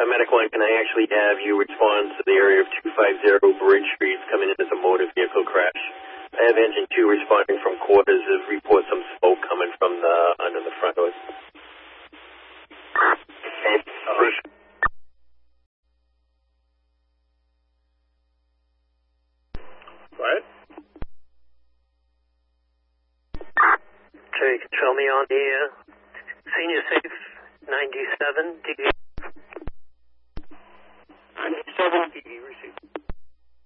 paramedic one, can I actually have you respond to the area of 250 Bridge Street coming in as a motor vehicle crash? I have engine 2 responding from quarters to report some smoke coming from under the front door. What? Okay, control me on the Senior Safe 97 DD. 97 DD.